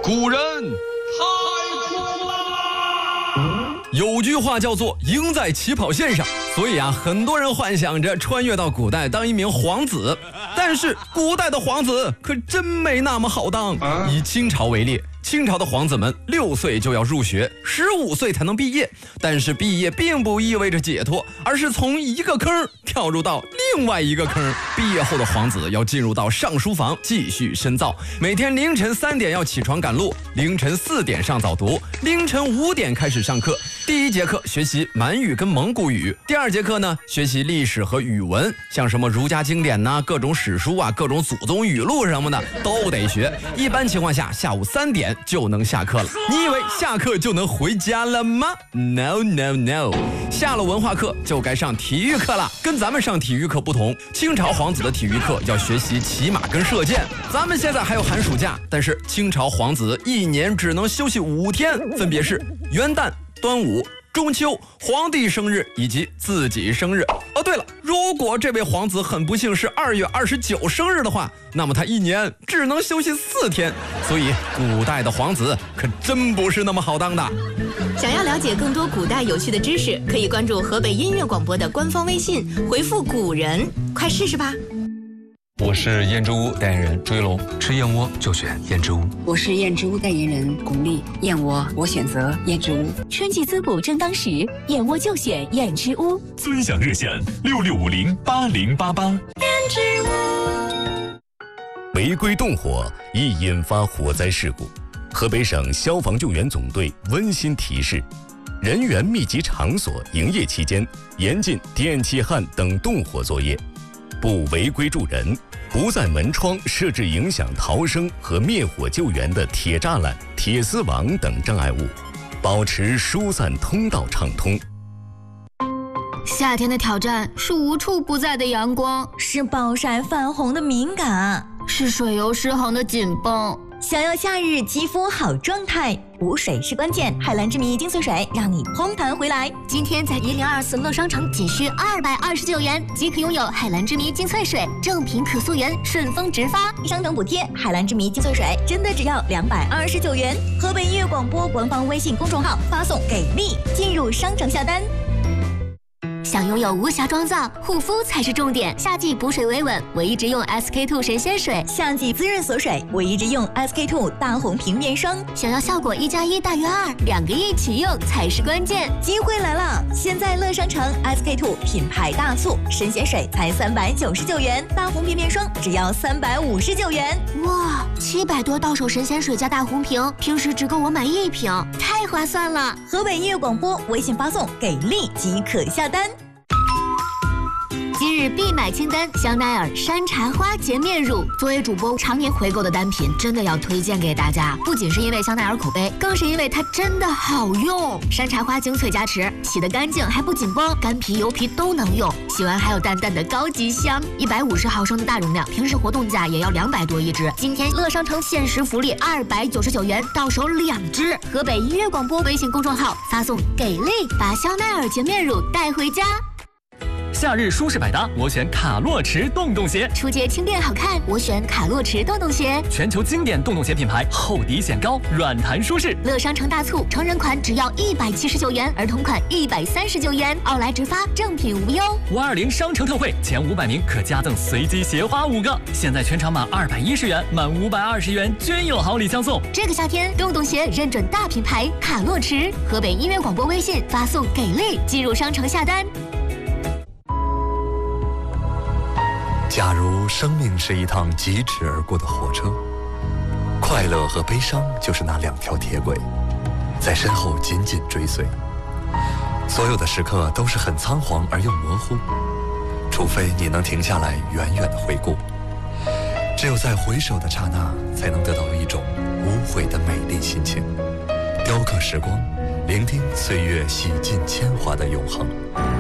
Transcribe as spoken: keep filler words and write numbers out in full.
古人太酷了。 有句话叫做赢在起跑线上，所以啊，很多人幻想着穿越到古代当一名皇子。但是古代的皇子可真没那么好当。以清朝为例，清朝的皇子们六岁就要入学，十五岁才能毕业。但是毕业并不意味着解脱，而是从一个坑跳入到另外一个坑。毕业后的皇子要进入到上书房继续深造，每天凌晨三点要起床赶路，凌晨四点上早读，凌晨五点开始上课。第一节课学习满语跟蒙古语，第二节课呢学习历史和语文，像什么儒家经典呐、各种史书啊、各种祖宗语录什么的都得学。一般情况下下午三点就能下课了。你以为下课就能回家了吗？ No no no， 下了文化课就该上体育课了。跟咱们上体育课不同，清朝皇子的体育课要学习骑马跟射箭。咱们现在还有寒暑假，但是清朝皇子一年只能休息五天，分别是元旦、端午、中秋、皇帝生日以及自己生日。哦，对了，如果这位皇子很不幸是二月二十九生日的话，那么他一年只能休息四天。所以古代的皇子可真不是那么好当的。 想要了解更多古代有趣的知识，可以关注河北音乐广播的官方微信，回复古人，快试试吧。 我是燕之屋代言人朱一龙， 吃燕窝就选燕之屋。 我是燕之屋代言人巩俐，燕窝我选择燕之屋。 春季滋补正当时，燕窝就选燕之屋。 尊享热线六六五零八零八八。燕之屋。违规动火易引发火灾事故，河北省消防救援总队温馨提示：人员密集场所营业期间，严禁电气焊等动火作业，不违规助人。不在门窗设置影响逃生和灭火救援的铁栅栏、铁丝网等障碍物，保持疏散通道畅通。 夏天的挑战是无处不在的阳光， 是暴晒泛红的敏感， 是水油失衡的紧绷。 想要夏日肌肤好状态，补水是关键。海蓝之谜精粹水让你嘭弹回来。 今天在一零二四乐商城仅需二百二十九元即可拥有海蓝之谜精粹水，正品可溯源，顺丰直发， 商城补贴。海蓝之谜精粹水真的只要两百二十九元。河北音乐广播官方微信公众号发送给力，进入商城下单。 想拥有无瑕妆造，护肤才是重点。夏季补水维稳，我一直用 S K two 神仙水； 夏季滋润锁水，我一直用 S K two 大红平面霜。 想要效果一加一大于二，两个一起用才是关键。 机会来了！现在乐商城 S K two 品牌大促，神仙水才三百九十九元，大红平面霜只要三百五十九元。 哇，七百多到手神仙水加大红瓶，平时只够我买一瓶，太划算了！ 河北音乐广播微信发送给力即可下单。 今日必买清单：香奈儿山茶花洁面乳。作为主播常年回购的单品，真的要推荐给大家。不仅是因为香奈儿口碑，更是因为它真的好用。山茶花精粹加持，洗得干净还不紧绷，干皮油皮都能用。洗完还有淡淡的高级香。一百五十毫升的大容量，平时活动价也要两百多一支。今天乐商城限时福利二百九十九元到手两支。河北音乐广播微信公众号发送给力，把香奈儿洁面乳带回家。 夏日舒适百搭，我选卡洛驰洞洞鞋。 出街轻便好看，我选卡洛驰洞洞鞋。 全球经典洞洞鞋品牌，厚底显高，软弹舒适。 乐商城大促，成人款只要一百七十九元，儿童款一百三十九元，奥莱直发，正品无忧。 五二零商城特惠，前五百名可加赠随机鞋花五个。现在全场满二百一十元，满五百二十元均有好礼相送。 这个夏天，洞洞鞋认准大品牌卡洛驰。河北音乐广播微信发送给力，进入商城下单。 假如生命是一趟疾驰而过的火车，快乐和悲伤就是那两条铁轨，在身后紧紧追随。所有的时刻都是很仓皇而又模糊，除非你能停下来远远的回顾。只有在回首的刹那，才能得到一种无悔的美丽心情，雕刻时光，聆听岁月洗尽铅华的永恒。